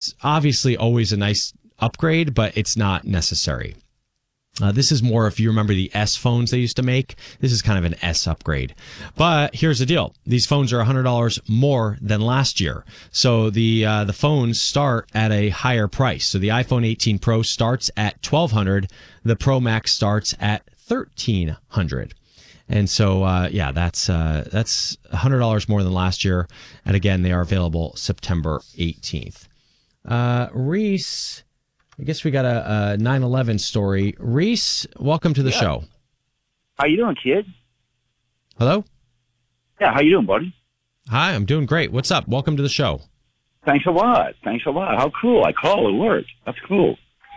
it's obviously always a nice upgrade, but it's not necessary. This is more, if you remember the S phones they used to make, this is kind of an S upgrade. But here's the deal. These phones are $100 more than last year. So the phones start at a higher price. So the iPhone 18 Pro starts at $1,200. The Pro Max starts at $1,300. And so, that's $100 more than last year. And again, they are available September 18th. Reese, I guess we got a 9/11 story. Reese, welcome to the show. How you doing, kid? Hello? Yeah, how you doing, buddy? Hi, I'm doing great. What's up? Welcome to the show. Thanks a lot. How cool. I call it work. That's cool.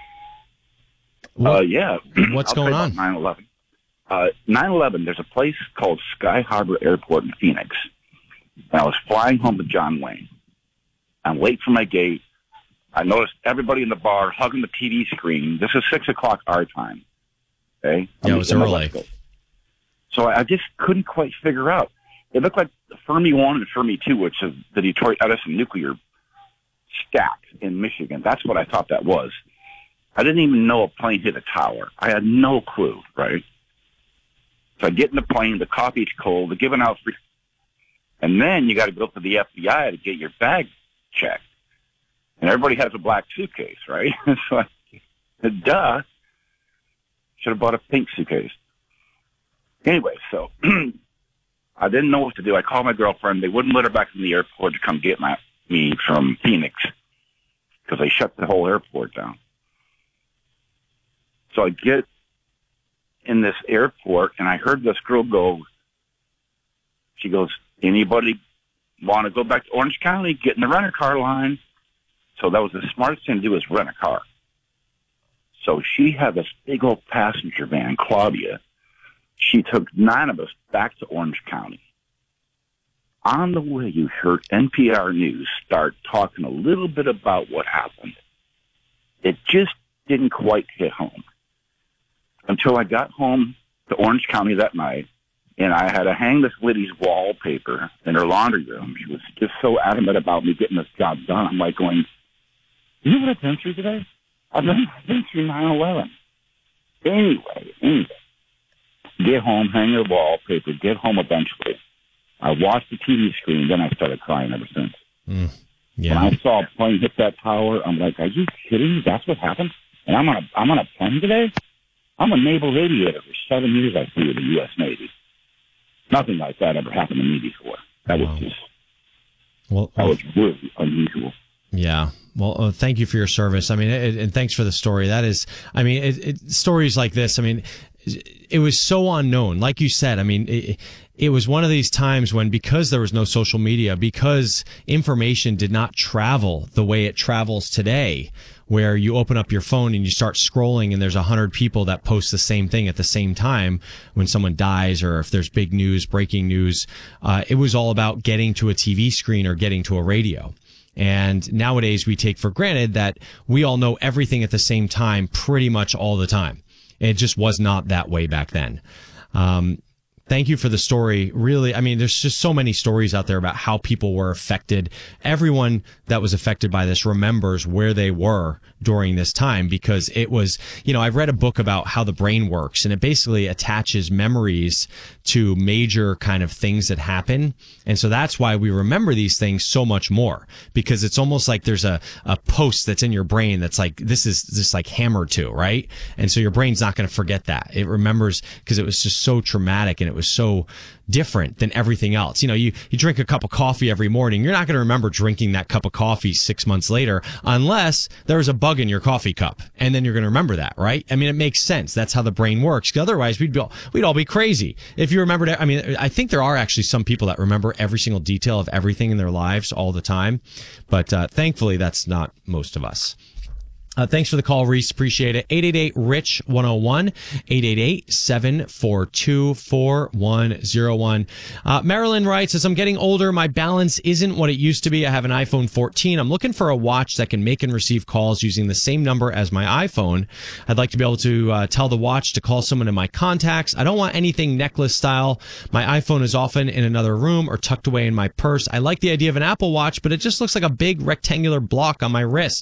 Yeah. What's going on? 9/11. 9/11, there's a place called Sky Harbor Airport in Phoenix. And I was flying home to John Wayne. I'm late for my gate. I noticed everybody in the bar hugging the TV screen. This is 6 o'clock our time. Okay? Yeah, it was early. So I just couldn't quite figure out. It looked like Fermi 1 and Fermi 2, which is the Detroit Edison nuclear stack in Michigan. That's what I thought that was. I didn't even know a plane hit a tower. I had no clue, right? So I get in the plane, the coffee's cold, they're giving out free. And then you got to go to the FBI to get your bag checked. And everybody has a black suitcase, right? So duh. Should have bought a pink suitcase. Anyway, so I didn't know what to do. I called my girlfriend. They wouldn't let her back from the airport to come get me from Phoenix because they shut the whole airport down. So I get in this airport, and I heard this girl go, she goes, anybody want to go back to Orange County, get in the rent-a-car line? So that was the smartest thing to do, is rent a car. So she had this big old passenger van, Claudia. She took 9 of us back to Orange County. On the way, you heard NPR News start talking a little bit about what happened. It just didn't quite hit home until I got home to Orange County that night, and I had to hang this lady's wallpaper in her laundry room. She was just so adamant about me getting this job done. I'm like going, you know what I've been through today? I've been through 9/11. Anyway. Get home, hang your wallpaper, get home eventually. I watched the TV screen, then I started crying ever since. Yeah. When I saw a plane hit that tower, I'm like, are you kidding me? That's what happened? And I'm on a plane today? I'm a naval aviator. For 7 years I flew with the U.S. Navy. Nothing like that ever happened to me before. That was just, that was really unusual. Yeah. Well, thank you for your service. I mean, and thanks for the story. That is, I mean, stories like this, I mean, it was so unknown. Like you said, I mean, it was one of these times when, because there was no social media, because information did not travel the way it travels today, where you open up your phone and you start scrolling and there's 100 people that post the same thing at the same time when someone dies, or if there's big news, breaking news. It was all about getting to a TV screen or getting to a radio. And nowadays we take for granted that we all know everything at the same time pretty much all the time. It just was not that way back then. Thank you for the story. Really, I mean, there's just so many stories out there about how people were affected. Everyone that was affected by this remembers where they were during this time, because it was, you know, I've read a book about how the brain works, and it basically attaches memories to major kind of things that happen. And so that's why we remember these things so much more, because it's almost like there's a post that's in your brain that's like, this is just like hammered to, right? And so your brain's not going to forget that. It remembers because it was just so traumatic and it was so different than everything else. You know, you drink a cup of coffee every morning. You're not going to remember drinking that cup of coffee 6 months later unless there was a bug in your coffee cup. And then you're going to remember that, right? I mean, it makes sense. That's how the brain works. Otherwise, we'd all be crazy. If you remembered, I mean, I think there are actually some people that remember every single detail of everything in their lives all the time. But thankfully, that's not most of us. Thanks for the call, Reese. Appreciate it. 888-RICH-101, 888-742-4101. Marilyn writes, as I'm getting older, my balance isn't what it used to be. I have an iPhone 14. I'm looking for a watch that can make and receive calls using the same number as my iPhone. I'd like to be able to tell the watch to call someone in my contacts. I don't want anything necklace style. My iPhone is often in another room or tucked away in my purse. I like the idea of an Apple Watch, but it just looks like a big rectangular block on my wrist.